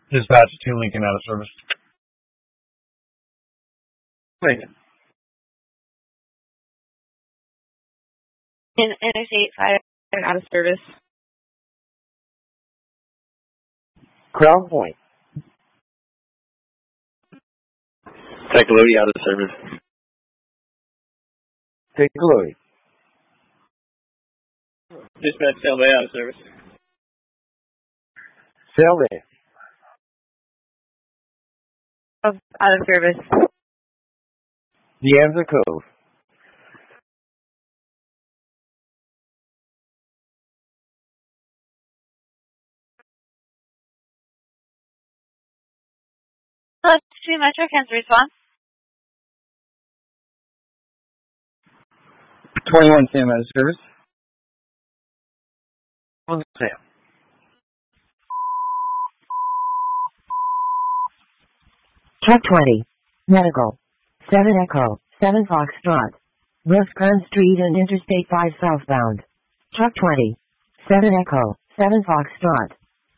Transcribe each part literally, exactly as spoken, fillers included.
Dispatch to Lincoln out of service. Lincoln. In Interstate five out of service. Crown Point. Tecolodi out of service. Tecolodi. Dispatch Sail Bay out of service. Sail Bay. Of, out of service. Deanza Cove. Let's see Metro Kansas response. twenty-one Sam out of service. One Sam. Truck twenty. Medical. seven Echo. seven Foxtrot. Rosecrans Street and Interstate five southbound. Truck twenty. seven Echo. seven Foxtrot.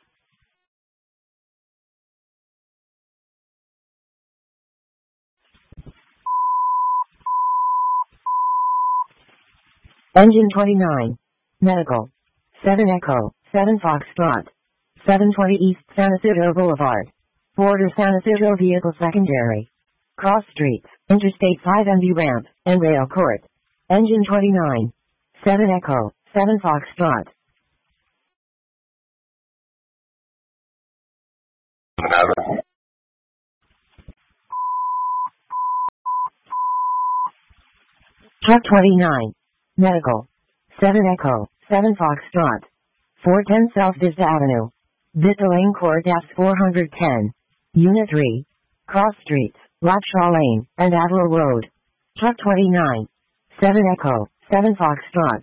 Engine twenty-nine. Medical. seven Echo. seven Foxtrot. seven twenty East San Isidro Boulevard. Border San Isidro Vehicle Secondary. Cross Streets, Interstate five M V Ramp, and Rail Court. Engine twenty-nine. seven Echo. seven Foxtrot. Truck twenty-nine. Medical. seven Echo. seven Foxtrot. four ten South Vista Avenue. Vista Lane Court F four ten. Unit three. Cross Streets, Latshaw Lane, and Averill Road. Truck twenty-nine. seven Echo. seven Foxtrot.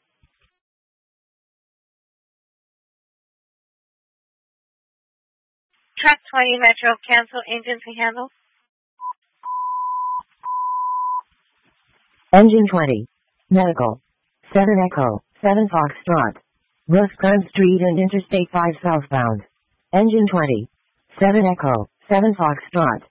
Truck twenty Metro cancel engine to handle. Engine twenty. Medical. seven Echo. seven Foxtrot. Rosecrans Street and Interstate five southbound. Engine twenty. seven Echo. seven Foxtrot.